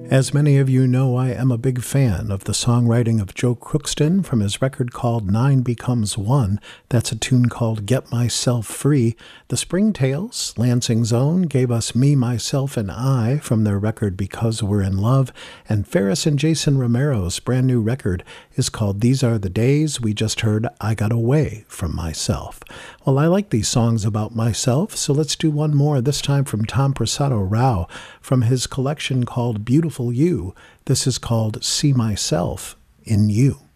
As many of you know, I am a big fan of the songwriting of Joe Crookston from his record called Nine Becomes One. That's a tune called Get Myself Free. The Springtails, Lansing's own, gave us Me, Myself, and I from their record Because We're in Love. And Ferris and Jason Romero's brand new record is called These Are the Days. We just heard I Got Away from Myself. Well, I like these songs about myself, so let's do one more, this time from Tom Prasado Rao from his collection called Beautiful You. This is called See Myself in You.